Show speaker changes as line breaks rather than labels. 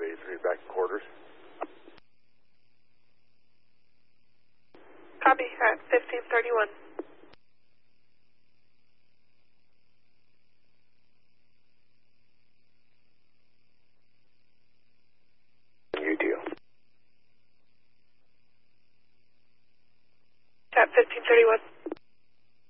83 back to quarters.
Copy at 1531.
You do.
At 1531.